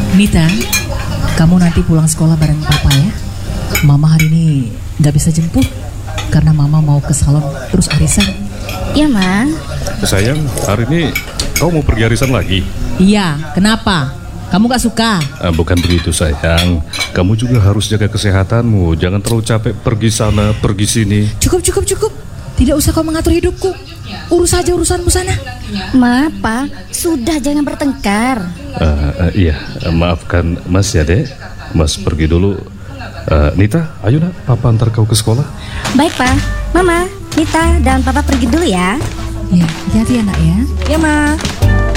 Nita, kamu nanti pulang sekolah bareng papa ya. Mama hari ini gak bisa jemput karena mama mau ke salon terus arisan. Iya, Ma. Sayang, hari ini kau mau pergi arisan lagi? Iya, kenapa? Kamu gak suka? Bukan begitu sayang, kamu juga harus jaga kesehatanmu. Jangan terlalu capek pergi sana, pergi sini. Cukup. Tidak usah kau mengatur hidupku. Urus saja urusanmu sana. Ma, Pa, sudah jangan bertengkar. Iya, maafkan Mas ya dek. Mas pergi dulu. Nita, ayo nak, papa antar kau ke sekolah. Baik, Pa. Mama, Nita dan Papa pergi dulu ya. Ya, hati-hati ya nak ya. Ya, Ma.